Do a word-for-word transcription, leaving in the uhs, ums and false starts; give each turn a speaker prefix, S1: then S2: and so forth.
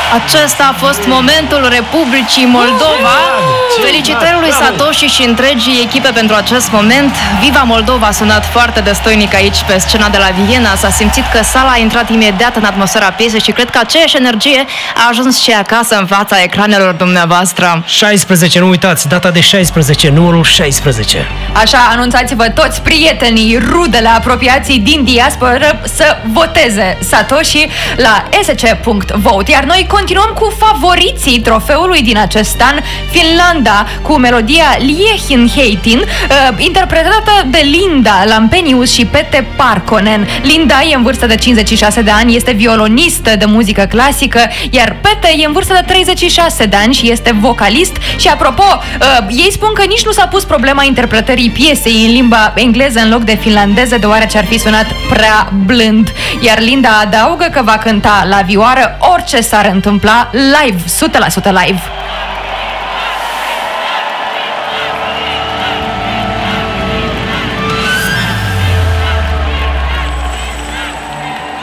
S1: Acesta a fost momentul Republicii Moldova. Felicitări lui Satoshi și întregii echipe pentru acest moment. Viva Moldova a sunat foarte destoinic aici pe scena de la Viena. S-a simțit că sala a intrat imediat în atmosfera piesei și cred că aceeași energie a ajuns și acasă în fața ecranelor dumneavoastră.
S2: șaisprezece, nu uitați, data de șaisprezece, numărul șaisprezece.
S3: Așa, anunțați-vă toți prietenii, rudele, apropiații din diasporă să voteze Satoshi la s c punct vote. Iar noi continuăm cu favoriții trofeului din acest an, Finlanda, cu melodia Liehin Heitin, uh, interpretată de Linda Lampenius și Pete Parkkonen. Linda e în vârstă de cincizeci și șase de ani, este violonistă de muzică clasică, iar Pete e în vârstă de treizeci și șase de ani și este vocalist. Și apropo, uh, ei spun că nici nu s-a pus problema interpretării piesei în limba engleză în loc de finlandeză, deoarece ar fi sunat prea blând. Iar Linda adaugă că va cânta la vioară orice s-ar întâmpla live, o sută la sută live.